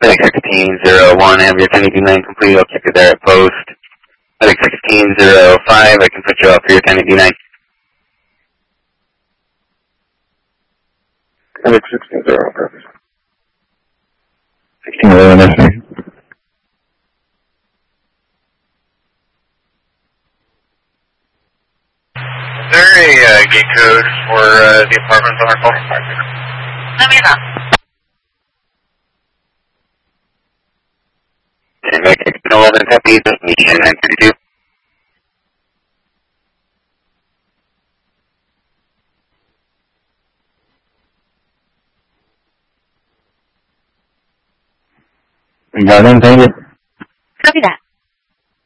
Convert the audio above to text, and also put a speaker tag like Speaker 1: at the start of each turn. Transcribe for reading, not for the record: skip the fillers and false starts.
Speaker 1: Medic 1601, have your 1089 complete. I'll keep you there at post. Medic 1605, I can put you up for your 1089.
Speaker 2: Medic 1605.
Speaker 3: 1611, that's me.
Speaker 1: Is there a gate code for the apartments on our call?
Speaker 4: No, mira.
Speaker 1: Medic 1611, copy, median 932.
Speaker 3: Got him, thank you.